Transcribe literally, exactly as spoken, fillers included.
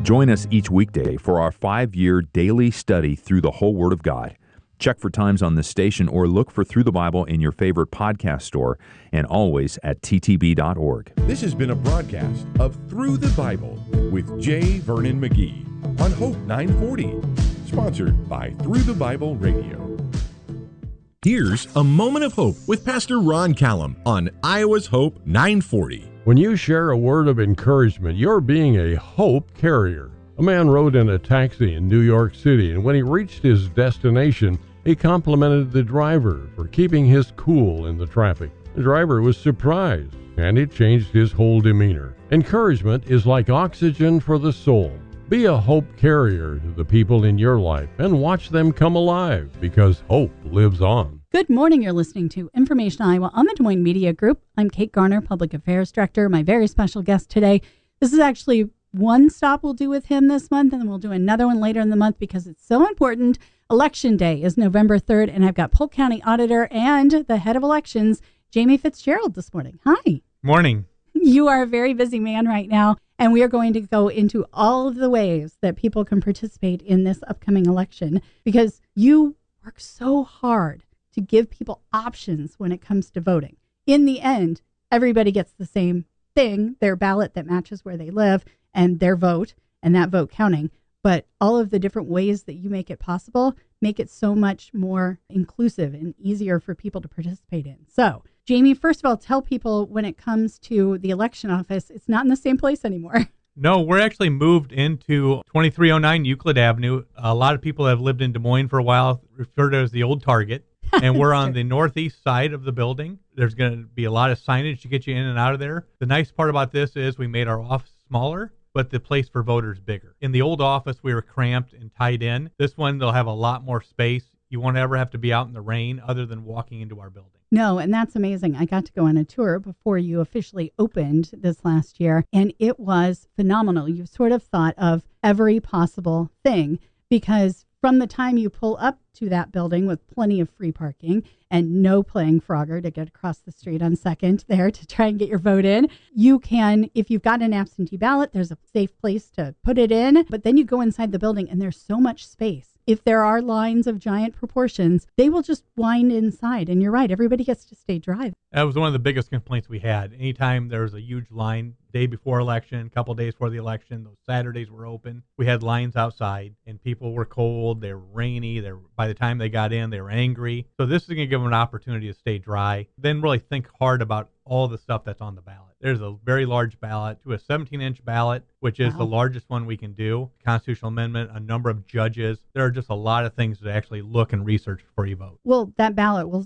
Join us each weekday for our five-year daily study through the whole Word of God. Check for times on this station or look for Through the Bible in your favorite podcast store and always at t t b dot org. This has been a broadcast of Through the Bible with J. Vernon McGee on Hope nine forty, sponsored by Through the Bible Radio. Here's a moment of hope with Pastor Ron Callum on Iowa's Hope nine forty. When you share a word of encouragement, you're being a hope carrier. A man rode in a taxi in New York City, and when he reached his destination, he complimented the driver for keeping his cool in the traffic. The driver was surprised, and it changed his whole demeanor. Encouragement is like oxygen for the soul. Be a hope carrier to the people in your life and watch them come alive, because hope lives on. Good morning. You're listening to Information Iowa on the Des Moines Media Group. I'm Kate Garner, Public Affairs Director. My very special guest today. This is actually one stop we'll do with him this month, and then we'll do another one later in the month because it's so important. Election Day is November third, and I've got Polk County Auditor and the head of elections, Jamie Fitzgerald, this morning. Hi. Morning. You are a very busy man right now, and we are going to go into all of the ways that people can participate in this upcoming election because you work so hard to give people options when it comes to voting. In the end, everybody gets the same thing, their ballot that matches where they live and their vote, and that vote counting. But all of the different ways that you make it possible make it so much more inclusive and easier for people to participate in. So, Jamie, first of all, tell people when it comes to the election office, it's not in the same place anymore. No, we're actually moved into twenty-three oh nine Euclid Avenue. A lot of people that have lived in Des Moines for a while refer to it as the old Target. And we're on the northeast side of the building. There's going to be a lot of signage to get you in and out of there. The nice part about this is we made our office smaller, but the place for voters bigger. In the old office, we were cramped and tied in. This one, they'll have a lot more space. You won't ever have to be out in the rain other than walking into our building. No, and that's amazing. I got to go on a tour before you officially opened this last year, and it was phenomenal. You sort of thought of every possible thing because from the time you pull up to that building with plenty of free parking and no playing Frogger to get across the street on Second there to try and get your vote in, you can, if you've got an absentee ballot, there's a safe place to put it in, but then you go inside the building and there's so much space. If there are lines of giant proportions, they will just wind inside. And you're right, everybody gets to stay dry. That was one of the biggest complaints we had. Anytime there was a huge line, day before election, a couple days before the election, those Saturdays were open. We had lines outside, and people were cold, they were rainy. They were, by the time they got in, they were angry. So this is going to give them an opportunity to stay dry. Then really think hard about all the stuff that's on the ballot. There's a very large ballot to a seventeen-inch ballot, which is wow. the largest one we can do. Constitutional amendment, a number of judges. There are just a lot of things to actually look and research before you vote. Well, that ballot will